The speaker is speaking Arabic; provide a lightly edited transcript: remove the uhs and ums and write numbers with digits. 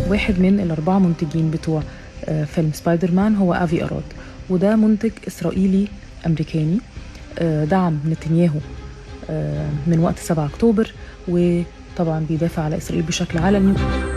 واحد من الأربعة منتجين بتوع فيلم سبايدر مان هو أفي أراد، وده منتج إسرائيلي أمريكاني دعم نتنياهو من وقت 7 أكتوبر، وطبعا بيدافع على إسرائيل بشكل علني.